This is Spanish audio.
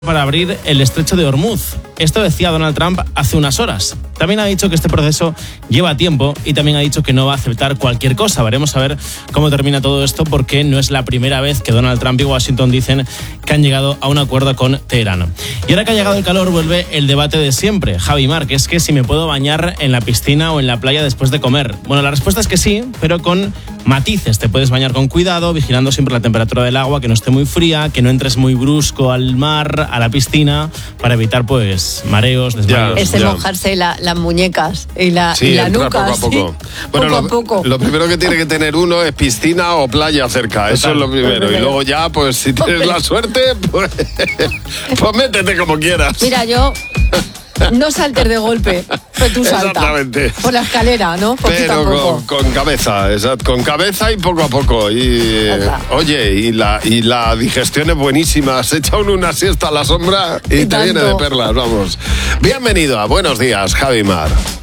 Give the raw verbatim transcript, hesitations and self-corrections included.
para abrir el estrecho de Hormuz. Esto decía Donald Trump hace unas horas. También ha dicho que este proceso lleva tiempo y también ha dicho que no va a aceptar cualquier cosa. Veremos a ver cómo termina todo esto, porque no es la primera vez que Donald Trump y Washington dicen que han llegado a un acuerdo con Teherán. Y ahora que ha llegado el calor, vuelve el debate de siempre. Javi Mar, que es que si me puedo bañar en la piscina o en la playa después de comer. Bueno, la respuesta es que sí, pero con matices. Te puedes bañar con cuidado, vigilando siempre la temperatura del agua, que no esté muy fría, que no entres muy brusco al mar, a la piscina, para evitar pues mareos, desmayos. Ese mojarse la, las muñecas y la, sí, y la entra nuca. poco a poco. ¿Sí? Bueno, poco lo, a poco. Lo primero que tiene que tener uno es piscina o playa cerca. Eso Total. es lo primero. Y luego ya, pues si tienes la suerte, pues, pues métete como quieras. Mira, yo... No saltes de golpe, pero tú salta. Exactamente. Por la escalera, ¿no? Poquito Pero a poco. con, con cabeza, exacto, con cabeza y poco a poco. Y eh, oye, y la, y la digestión es buenísima. Se echa uno una siesta a la sombra y, Y te viene tanto. de perlas, vamos. Bienvenido a Buenos Días, Javi Mar.